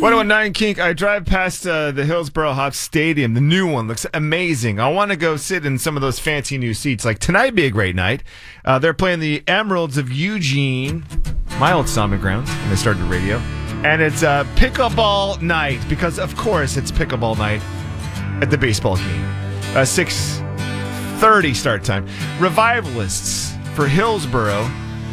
1019 Kink. I drive past the Hillsboro Hops Stadium. The new one looks amazing. I want to go sit in some of those fancy new seats. Like tonight would be a great night. They're playing the Emeralds of Eugene, my old stomping grounds, when I started radio. And it's pickleball night because, of course, it's pickleball night at the baseball game. 6:30 start time. Revivalists for Hillsboro